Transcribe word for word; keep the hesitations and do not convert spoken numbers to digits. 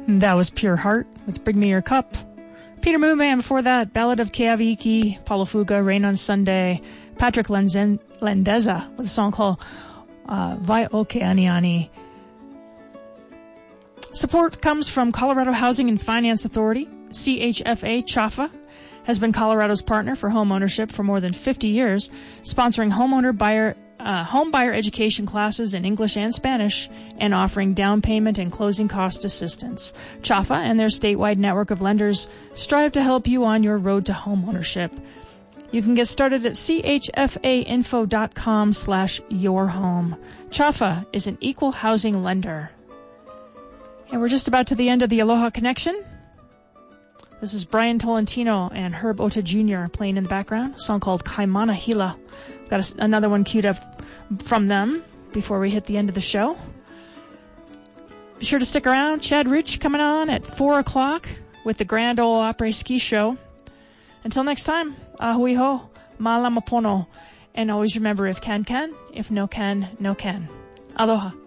That was Pure Heart with Bring Me Your Cup. Peter Moonman before that, Ballad of Keaviki, Paulo Fuga, Rain on Sunday, Patrick Lenzen, Lendeza with a song called uh, Vai Okeaniani. Support comes from Colorado Housing and Finance Authority. C H F A C H A F A has been Colorado's partner for home ownership for more than fifty years, sponsoring homeowner buyer Uh, home buyer education classes in English and Spanish, and offering down payment and closing cost assistance. C H A F A and their statewide network of lenders strive to help you on your road to home ownership. You can get started at chfainfo.com slash your home. C H A F A is an equal housing lender. And we're just about to the end of the Aloha Connection. This is Brian Tolentino and Herb Ota Junior playing in the background, a song called Kaimana Hila. Got a, another one queued up from them before we hit the end of the show. Be sure to stick around. Chad Rich coming on at four o'clock with the Grand Ole Opry Ski Show. Until next time, ahui ho, malamapono. And always remember, if can, can. If no can, no can. Aloha.